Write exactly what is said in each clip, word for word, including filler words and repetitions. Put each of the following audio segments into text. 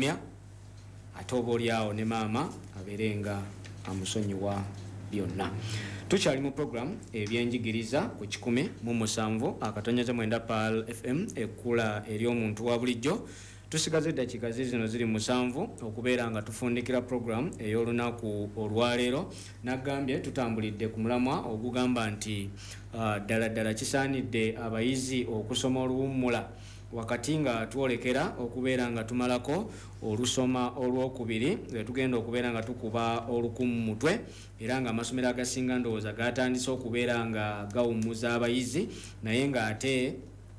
amukomya ate oba oliawo ne maama abeerenga amusonyiwa byonna. Tukyali mu program ebyenjigiriza ku kikumi mu musanvu akatonyaza mwenda P A L F M ekkula eri omuntu wa bulijjo. Tusigaze eddakiika zino ziri musanvu okubeera nga tufundikira program ey'olunaku olwaleero. Nagambye tutambulidde ku mulamwa ogugamba nti uh, ddala ddala kisaanidde abayizi okusoma oluwummula wakati nga twolekera okubeera nga tumalako olusoma olwokubiri tugenda okubeera nga tukuba olukumu mutwe era nga amasomero agasinga ndowooza gatandise okubeera nga gawummuza abayizi naye nga ate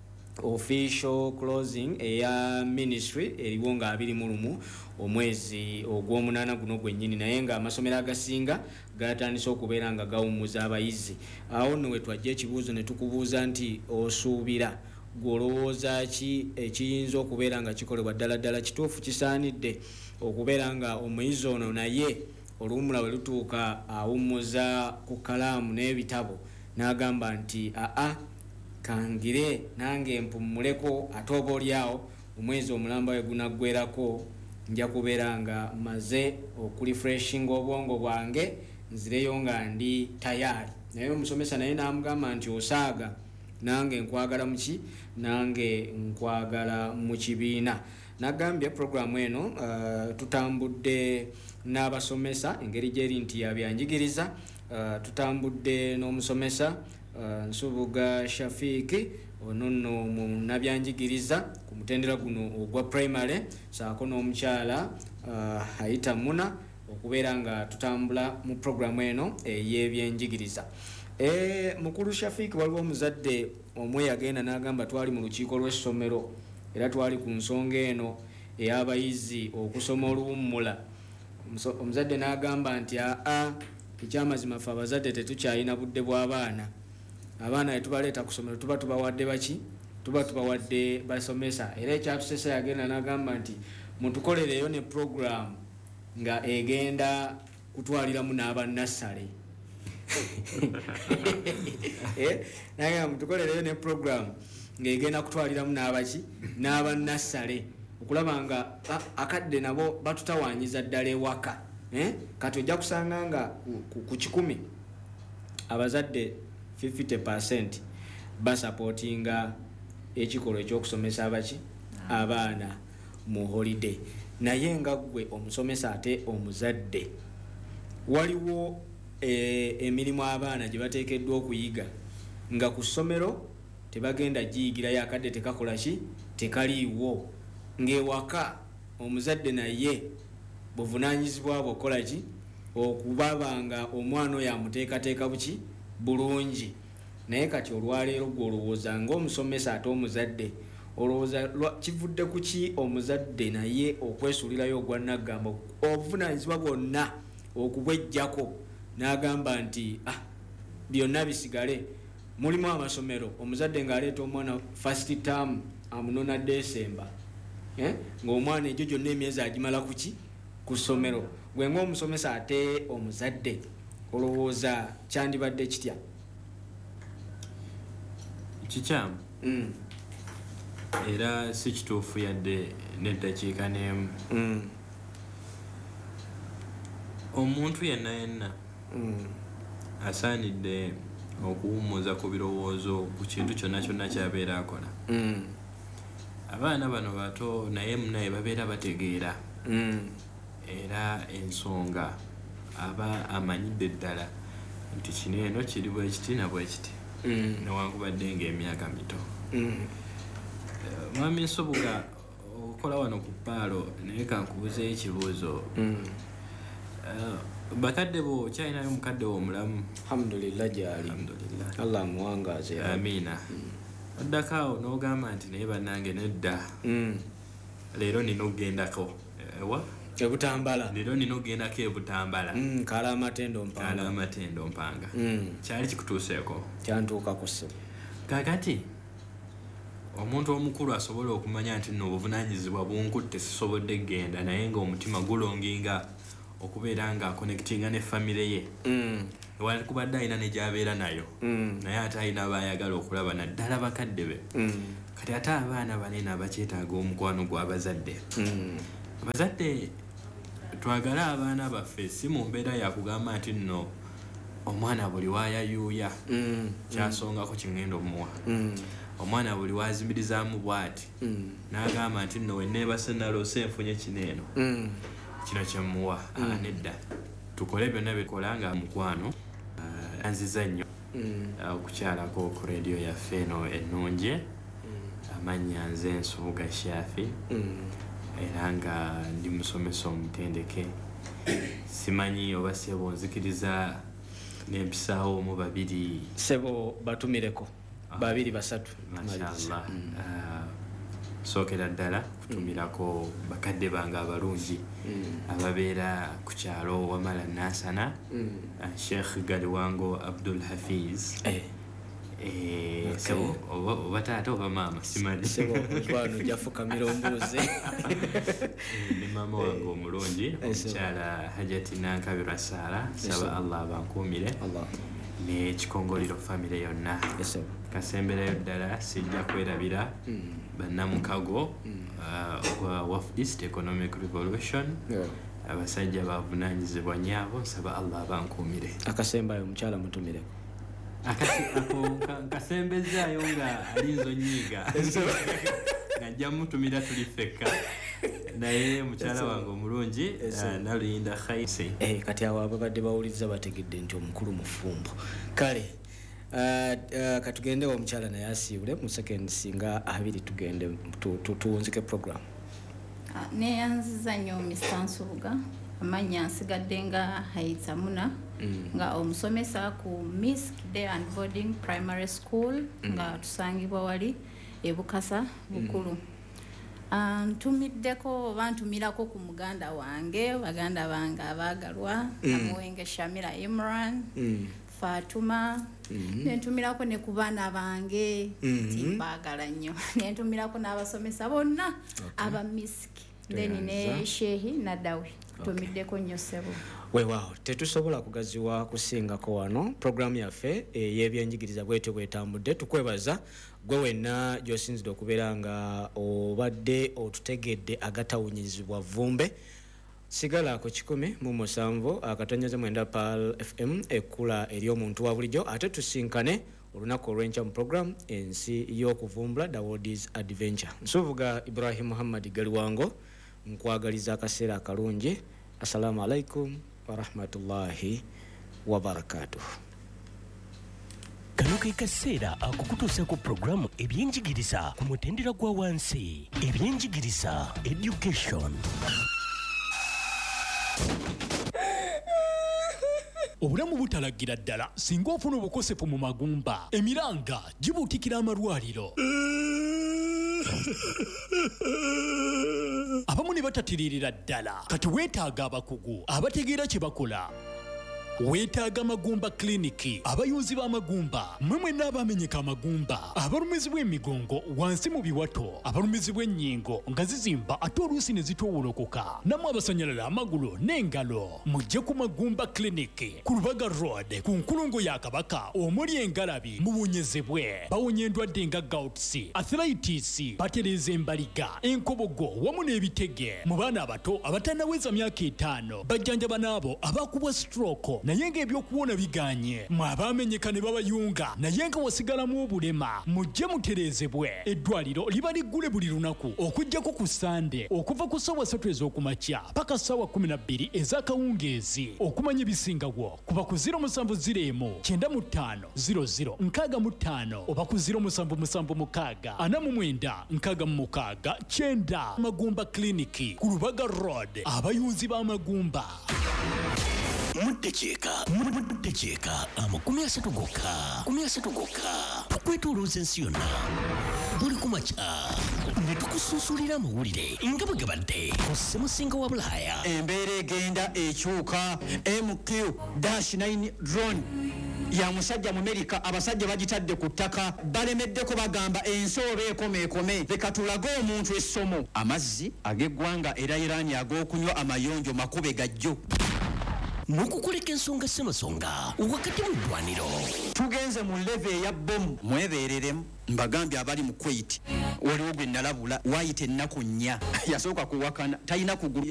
official closing eya ministry eriwo nga abiri mu lumu omwezi ogw'omunaana guno gwennyini naye nga amasomero agasinga gatandise okubeera nga gawummuza abayizi. Awo nno we twajja ekibuuzo ne tukubuuza nti osuubira gwolowooza ki ekiyinza okubeera nga kikolebwa ddala ddala kituufu kisaanidde okubeera nga omuyizi ono naye oluwummula we lutuuka awummuza ku kalaamu n'ebitabo n'agamba nti aa kangire nange mpummuleko ate oba oliawo omwezi omulamba we gunaggwerako nja kubeera nga maze okurefreshinga obwongo bwange nzireyo nga ndi tayaali. Naye omusomesa naye n'amugamba nti osaaga nange nkwagala muki nange nkwagala mu kibiina. Nagambye programu eno uh, tutambudde n'abasomesa engeri gyeri nti yabyanjigiriza uh, tutambudde n'omusomesa uh, Nsubuga Shafiki ono nno mu nabyanjigiriza ku mutendera guno ogwa primary saako n'omukyala uh, Ayita Muna okubeera nga tutambula mu programu eno ey'ebyenjigiriza. E mukulu Shafiki waliwo omuzadde omwe yagenda n'agamba twali mu lukiiko lw'essomero era twali ku nsonga eno ey'abayizi okusoma oluwummula. Omuzadde n'agamba nti aa ekyamazima ffe abazadde tetukyalina budde bw'abaana. Abaana bwe tubaleeta ku ssomero tuba tubawadde baki tuba tubawadde basomesa era ekyatusesa yagenda n'agamba nti mutukolereyo ne program nga egenda kutwaliramu n'abanassale. eh naye mutukolereyo ne program ngegenda kutwaliramu n'abaki n'abanassale okulaba nga akadde nabo batutawanyiza ddala ewaka. eh kati ojja kusanga nga ku kikumi abazadde fifty percent basupportinga ekikolwa ekyokusomesa abaki abaana mu holiday. Naye nga gwe omusomesa ate omuzadde waliwo E, emirimu abaana gye bateekeddwa okuyiga nga ku ssomero tebagenda giyigirayo akadde tekakola ki tekaliiwo ng'ewaka omuzadde naye buvunaanyizibwa bwe okola ki okubaba nga omwana oyo amuteekateeka buki bulungi. Naye kati olwaleero gw'olowooza ng'omusomesa ate omuzadde olowooza kivudde ku ki omuzadde naye okwesuulirayo ogwa Nagamba obuvunaanyizibwa bwonna okubwejjako n'agamba nti ah byonna bisigale. Mulimu amasomero omuzadde ng'aleeta omwana first term amunona December eh ng'omwana egyo gyonna emyezi agimala kuki ku ssomero. Gwe ng'omusomesa ate omuzadde olowooza kyandibadde kitya? Kikyamu mm. era si kituufu yadde n'eddakiika n'emu. mm. Omuntu yenna yenna mm. asaanidde okuwummuza ku birowoozo ku kintu kyonna kyonna kyabeera akola. mm. Abaana bano bato naye munaye babeera bategeera mm. era ensonga aba amanyidde ddala nti kino eno kiri bwe kiti na bwe kiti mm. newankubadde ng'emyaka mito. mm. uh, Mwami Nsubuga okola wano ku paalo naye kankubuzeeyo ekibuuzo. mm. uh, bakadde bo kyalinayo mukadde wo omulamu? Alhamdulillah gyali. Alhamdulillah. Allah amuwangaaze. Amiina. mm. Oddakaawo n'ogamba nti naye bannange nedda mm. leero nina okugendako ewa ebutambala leero nina okugendako ebutambala. mm. Kala amatendo mpanga. Kala amatendo mpanga. mm. Kyali kikutuuseeko? Kyantuukako ssebo. Kakati omuntu omukulu asobola okumanya nti nno obuvunaanyizibwa bunkutte sisobodde kgenda naye ng'omutima gulonginga okubeera nga akonectinga ne famire ye. mm. Walikubadde alina ne gy'abeera nayo mm. naye ate alina baayagala okulaba naddala bakadde be. mm. Kati ate abaana banene abakyetaaga omukwano gw'abazadde mm. bazadde twagala abaana baffe si mu mbeera yakugamba nti nno omwana buli wayayuuya mm. kyasongako kingenda omuwa mm. omwana buli wazimirizaamu bw'ati mm. n'agamba nti nno wenneebase naloose enfunye kineeno mm. kino kyemuwa mm. ah, nedda tukole byonna bikola nga mukwano uh, anziza nnyo mm. okukyalako ku rediyo yaffe eno ennungi mm. amannya nze Nsubuga Shafi mm. era nga ndi musomesa omutendeke simanyi oba sebo nzikiriza nempisaawo mu babiri sebo batumireko ah. babiri basatu mashallah mm. uh, sookera ddala kutumirako bakadde bange abalungi mm. ababeera ku kyalo Wamala Nasana mm. uh, Sheikh Galiwango Abdul Hafiz eh. Eh, okay. Sebo oba taata oba maama simanyi sebo kwano jafukamira ombuuze ni mama wange omulungi omukyala Hajati Nankabirwa Sara saba Allah abankuumire n'ekikongolero famire yonna kasemberayo ddala sijja kwerabira bannamukago ogwa Waf East Economic Revolution abasajja bavunaanyizibwa nyaabo nsaba Allah abankuumire akasembayo omukyala mutumire akati ako nkasembezaayo nga alinzo nyiga ngajja mutumira tuli ffekka naye mukyala wange omulungi nalinda Khaisi eh kati awo ababadde bawuliriza bategedde nti omukulu mufumbo kale uh, katugende omukyala naye asiibule mu second singa abiri tugende tuwunzike program neyanziza nnyo Mister Nsubuga amanya nsigadde nga Haitha Muna mm. nga omusomesa ku Misk Day and Boarding Primary School mm. nga tusangibwa wali ebukasa bukulu mm. ntumiddeko oba ntumirako ku muganda wange baganda bange abaagalwa mm. Namuwenge Shamira Imran mm. Fatuma mm-hmm. nentumirako ne ku baana bange mm-hmm. timbaagala nnyo nentumirako n'abasomesa bonna okay. aba Misk then ne Shehi Nadawi tumiddeko nnyo sebo weewaawo tetusobola kugaziwa kusingako wano programu yaffe ey'ebyenjigiriza bwetyo bwetambudde tukwebaza gwe wenna gy'osinzidde okubeera nga obadde otutegedde agatawunyizibwa vumbe sigala ku kikumi mu musanvu akatonyaza mwenda Pal F M ekkula eri omuntu wa bulijjo ate tusinkane olunaku olw'enkya mu programu ensi y'okuvumbula The World's Adventure. Nsubuga Ibrahim Muhammad Galiwango nkwagaliza akaseera akalungi. Assalamu alaikum wa rahmatullahi wa barakatuh. Kano ke kaseera akukutuusa ku programu ebyenjigiriza ku mutendera gwa wansi ebyenjigiriza education. Obulamu butalagira ddala singa ofuna obukosefu mu magumba emiranga gibuutikira amalwaliro. Abamu ne batatiririra ddala kati weetaaga abakugu abategeera kye bakola. Weetaaga Magumba Kliniki abayuzi b'amagumba mmwe mwenna abamenyeka amagumba abalumizibwa emigongo wansi mu biwato abalumizibwa ennyingo nga zizimba ate oluusi ne zitoowolokoka nammwe abasanyalala amagulu n'engalo mujje ku Magumba Kliniki ku Lubaga Road ku nkulungo ya Kabaka omuli engalabi muwonyezebwe bawonya endwadde nga goutsi arthritis batereeza embaliga enkobogo wamu n'ebitege mu baana abato abatannaweza myaka etaano bajjanjaba n'abo abakubwa stroke naye ng'ebyokuwona biganye mwe abamenyeka ne babayunga naye nga wasigalamu obulema mujje mutereezebwe eddwaliro liba liggule buli lunaku okuggyako ku Sande okuva ku ssaawa ssatu ez'okumakya paka ssaawa kkumi na bbiri ez'akawungeezi okumanya ebisingawo kuba ku ziro musanvu ziro emu kyenda mu ttaano ziro ziro nkaaga mu ttaano oba ku ziro musanvu musanvu mukaaga ana mu mwenda nkaaga mu mukaaga kyenda. Magumba Kliniki ku Lubaga Road abayunzi b'amagumba. Mutekyeka mutekyeka amakumi asatu gokka kumi asatu gokka tukwetuluuza ensi yonna buli kumakya ne tukusuusulira amawulire nga bwe gabadde ku ssemusinga wa Bulaaya. Embeera egenda ekyuka. M Q nine drone ya musajja mu Amerika abasajja bagitadde ku ttaka balemeddeko bagamba ensi oba ekomeekome leka tulage omuntu essomo. Amazzi ag'eggwanga era Irani ag'okunywa amayonjo makube gajjo. n'okukoleka ensonga ssemasonga wakati mu ddwaniro. Tugenze mu leve eya bomu mwebeereremu. Mbagambye abali mu Kuwait waliwo gwe nalabula waayita ennaku nnya yasooka kuwakana talina kugulu